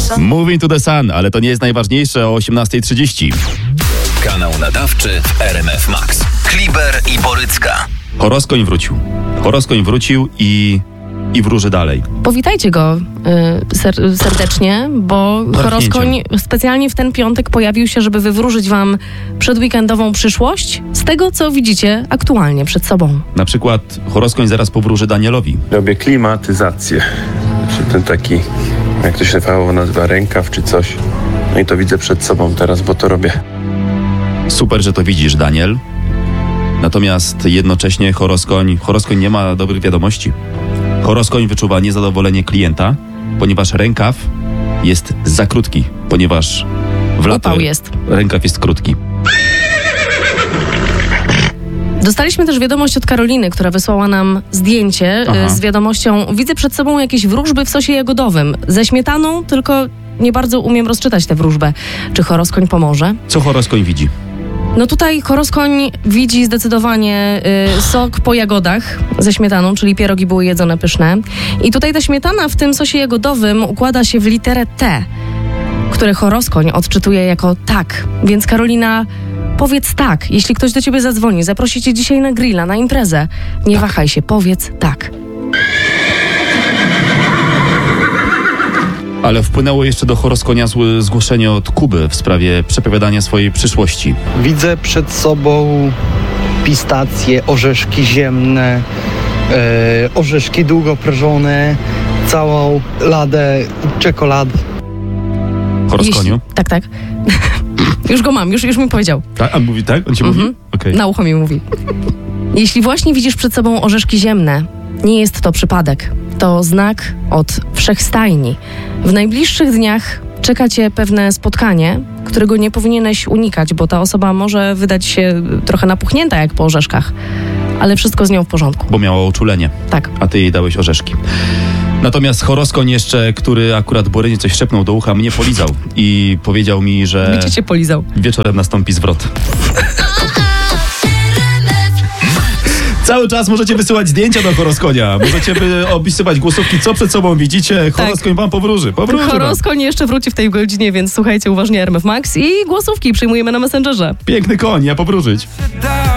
Moving to the Sun, ale to nie jest najważniejsze o 18:30. Kanał nadawczy w RMF Max. Kliber i Borycka. Horoskoń wrócił i wróży dalej. Powitajcie go serdecznie, bo Horoskoń specjalnie w ten piątek pojawił się, żeby wywróżyć wam przedweekendową przyszłość z tego, co widzicie aktualnie przed sobą. Na przykład Horoskoń zaraz powróży Danielowi. Robię klimatyzację. Czy ten taki, jak to się fachowo nazywa, rękaw czy coś. No i to widzę przed sobą teraz, bo to robię. Super, że to widzisz, Daniel. Natomiast jednocześnie Horoskoń nie ma dobrych wiadomości. Horoskoń wyczuwa niezadowolenie klienta, ponieważ rękaw jest za krótki, ponieważ w lato rękaw jest krótki. Dostaliśmy też wiadomość od Karoliny, która wysłała nam zdjęcie z wiadomością: widzę przed sobą jakieś wróżby w sosie jagodowym. Ze śmietaną, tylko nie bardzo umiem rozczytać tę wróżbę. Czy Horoskoń pomoże? Co Horoskoń widzi? No tutaj Horoskoń widzi zdecydowanie sok po jagodach ze śmietaną, czyli pierogi były jedzone pyszne. I tutaj ta śmietana w tym sosie jagodowym układa się w literę T, które Horoskoń odczytuje jako tak. Więc Karolina, powiedz tak. Jeśli ktoś do ciebie zadzwoni, zaprosi cię dzisiaj na grilla, na imprezę, nie wahaj się, powiedz tak. Ale wpłynęło jeszcze do Horoskonia zgłoszenie od Kuby w sprawie przepowiadania swojej przyszłości. Widzę przed sobą pistacje, orzeszki ziemne, orzeszki długoprażone, całą ladę czekolady. Horoskoniu? Tak. Już go mam, już mi powiedział. Tak? A mówi tak? On ci mówi? Okay. Na ucho mi mówi. Jeśli właśnie widzisz przed sobą orzeszki ziemne, nie jest to przypadek. To znak od wszechstajni. W najbliższych dniach czeka cię pewne spotkanie, którego nie powinieneś unikać, bo ta osoba może wydać się trochę napuchnięta jak po orzeszkach, ale wszystko z nią w porządku. Bo miała uczulenie. Tak. A ty jej dałeś orzeszki. Natomiast Horoskoń jeszcze, który akurat Borynie coś szepnął do ucha, mnie polizał i powiedział mi, że Gdzie cię polizał? Wieczorem nastąpi zwrot. Cały czas możecie wysyłać zdjęcia do Horoskonia. Możecie opisywać głosówki, co przed sobą widzicie. Horoskoń wam powróży. Horoskoń jeszcze wróci w tej godzinie, więc słuchajcie uważnie RMF Max i głosówki przyjmujemy na Messengerze. Piękny koń, ja powróżyć.